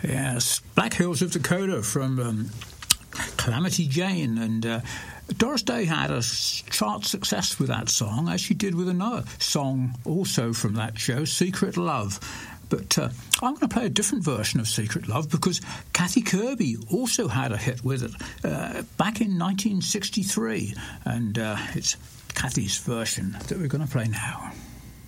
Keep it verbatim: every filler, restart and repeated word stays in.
Yes, Black Hills of Dakota from um, Calamity Jane. And uh, Doris Day had a chart success with that song, as she did with another song also from that show, Secret Love. But uh, I'm going to play a different version of Secret Love because Kathy Kirby also had a hit with it uh, back in nineteen sixty-three. And uh, it's Kathy's version that we're going to play now.